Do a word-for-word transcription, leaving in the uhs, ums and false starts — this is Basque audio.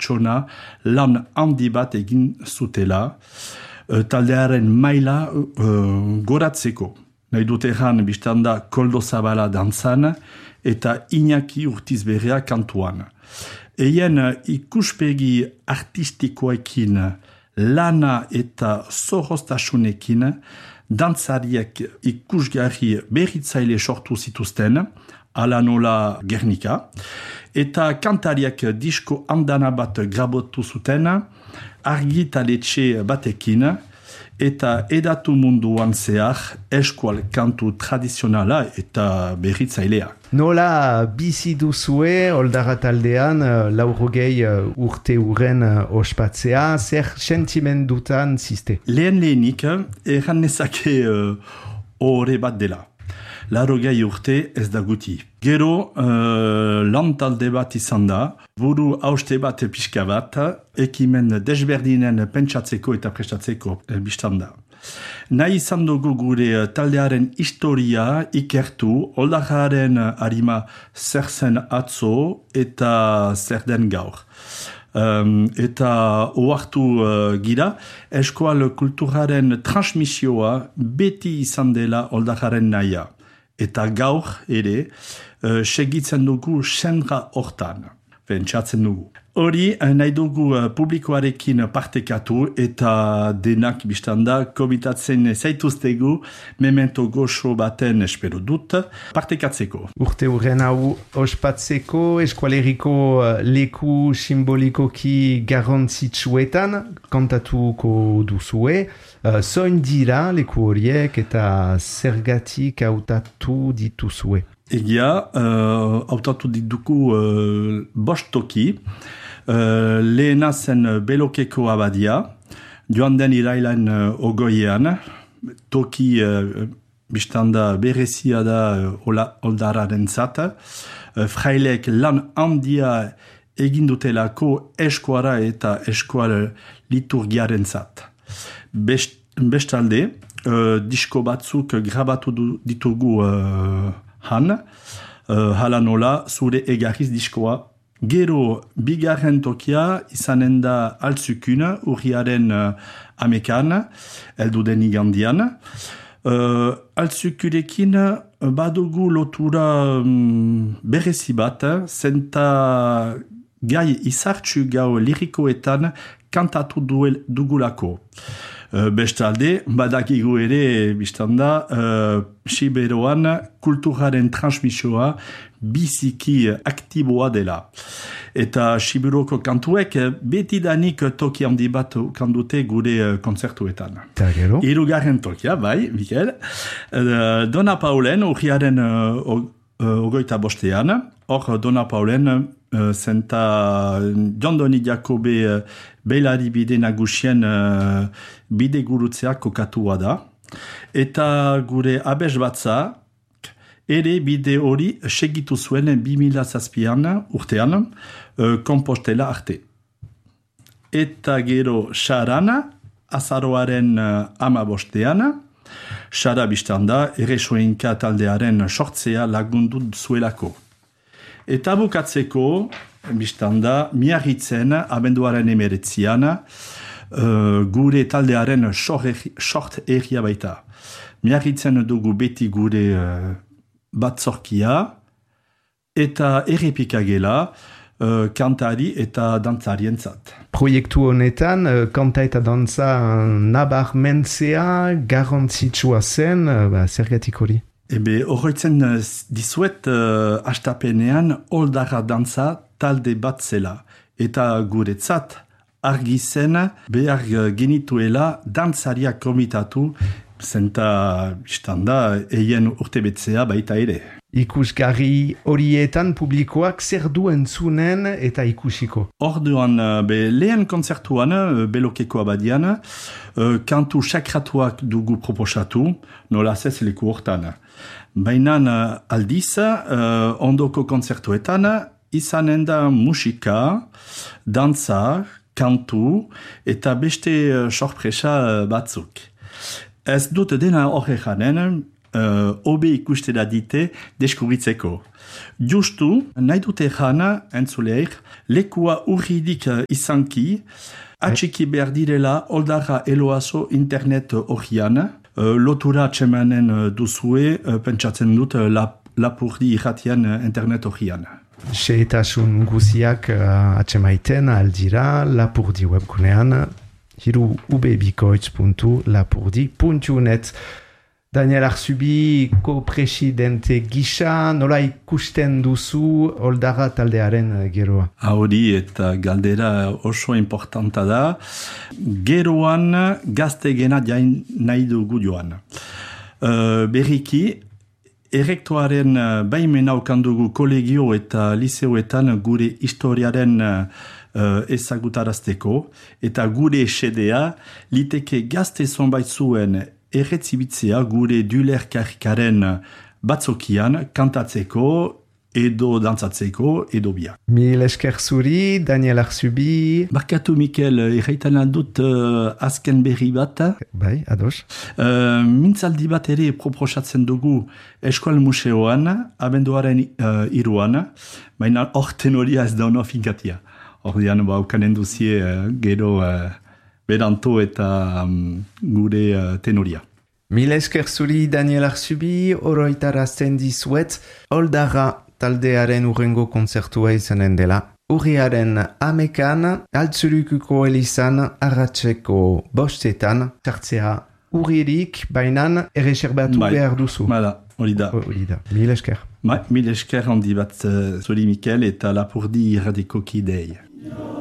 pertsona lan handi bat egin zutela, uh, taldearen maila uh, goratzeko. Nahi dut erran biztanda Koldo Zabala dantzan eta Iñaki Urtizberria kantuan. Eien ikuspegi artistikoekin, lana eta zorroztasunekin, dantzariek ikusgarri berritzaile sortu zituzten, ala nola Gernika, eta kantariek disko andana bat grabotu zuten, argitaletxe batekin, eta edatu munduan zehar eskual kantu tradizionala eta berritzailea. Nola bizi duzue Oldara taldean laurogei urte uren ospatzea, zer sentimendutan ziste? Lehen lehenik, erran nezake horre uh, bat dela. Laurogei urte ez da guti. Gero uh, lan talde bat izan da, buru hauste bat pixka bat, ekimen desberdinen pentsatzeko eta prestatzeko eh, biztanda. Nahi izan dugu gure taldearen historia ikertu, Oldararen harima zer zen atzo eta zer den gaur. Um, eta ohartu uh, gira, eskual kulturaren transmisioa beti izan dela Oldararen nahia. Eta gaur ere, uh, segitzen dugu senra hortan, pentsatzen dugu. Hori nahi dugu uh, publikoarekin partekatu eta denak biztanda komitatzen zaituztegu memento goxo baten espero dut partekatzeko. Urte urren hau ospatzeko eskualeriko leku simbolikoki garrantzitsuetan kantatuko duzue. Uh, zoin dira leku horiek eta zergatik hautatu dituzue? Egia, uh, hautatu dituku uh, bost toki. Uh, lehena zen Belokeko abadia, joan den irailan uh, ogoiean, toki uh, biztanda berezia da uh, Oldararen zat, uh, frailek lan handia egindutelako eskuara eta eskual liturgiaren zat. Best, bestalde, uh, disko batzuk grabatu du, ditugu uh, han, uh, hala nola zure egarriz diskoa. Gero, bigarren tokia izanen da altzukun, urriaren uh, amekan, eldu den igandian. Uh, altzukurekin badugu lotura um, berezi bat, zenta gai izartxu gau lirikoetan kantatu duel, dugulako. Uh, bestalde, badakigu ere, biztanda, uh, Siberoan kulturaren transmisioa biziki aktiboa dela. Eta Siberoko kantuek betidanik toki handi bat kandute gure kontzertuetan. Eta gero? Hirugarren tokia, bai, Mikel. Uh, Dona Paulen, urriaren uh, ogoita bostean, hor Dona Paulen, uh, zenta Jondoni Jakobe uh, Beilari bide nagusien uh, bide gurutzea kokatua da. Eta gure abes batza, ere bide hori segitu zuen bi mila zazpian urtean, uh, Kompostela arte. Eta gero Xaran, azaroaren uh, amabostean, Xara biztanda, Erresoenka taldearen sortzea lagundu zuelako. Eta bukatzeko, biztanda, Miarritzen, abenduaren emeretzian, uh, gure taldearen sort erria baita. Miarritzen dugu beti gure uh, batzorkia, eta errepika gela, uh, kantari eta dantzarien zat. Proiektu honetan, uh, kanta eta dantza nabarmentzea garrantzitsua zen, uh, ba, zergatik hori? Ebe, horretzen dizuet uh, astapenean Oldarra dantza talde bat zela. Eta guretzat argi zen behar genituela dantzariak komitatu zenta biztanda eien urtebetzea baita ere. Ikusgarri horietan publikoak zer du entzunen eta ikusiko? Orduan, be, lehen kontzertuan, Belokeko abadian, kantu sakratuak dugu proposatu, nola zez leku hortan. Baina aldiz, ondoko kontzertuetan, izanen da musika, dantza, kantu, eta beste sorpresa batzuk. Ez dut dena horre janen, uh, hobe ikuste da dite deskubritzeko. Justu, nahi dute jana, entzuleik, lekua urridik izanki, atxiki behar direla Oldarra Eloaso internet horian, uh, lotura txemanen duzue, uh, pentsatzen dut uh, lap, lapurdi irratian uh, internet horian. Xehetasun guziak uh, atxemaiten aldira lapurdi webgunean, hiru ubebikoitz puntu lapurdi puntu net. Daniel Arzubi, ko-presidente gisa, nola ikusten duzu Oldarra taldearen geroa? Hori eta galdera oso importanta da. Geroan gazte gena jain nahi dugu joan. Uh, berriki, errektoaren baimena ukandugu kolegio eta liseoetan gure historiaren uh, ezagutarazteko, eta gure esedea liteke gazte zonbait zuen erretzibitzea gure duler karikaren batzokian kantatzeko edo dantzatzeko edo biak. Mil esker zuri, Daniel Arzubi. Barkatu, Mikel, erraitan dut uh, azken berri bat. Bai, ados. Uh, mintzaldi bat ere proposatzen dugu Eskual Museoan, abenduaren uh, iruan, baina hor tenoria ez da ono finkatia. Hordian, ba, ukanen duzie uh, gero... Uh, beranto eta um, gure uh, tenoria. Mil esker zuri, Daniel Arzubi, oroitarazten dizuet, Oldarra taldearen urrengo kontzertua izanen dela. Urriaren amekan, Altzurukuko elizan, arratseko bostetan, sartzea urririk, bainan, erreserbatu bai. behar duzu. Bada, hori da. Hori da, mil esker. Bai, mil esker handi bat uh, zuri Mikel eta lapurdi irradiko kidei.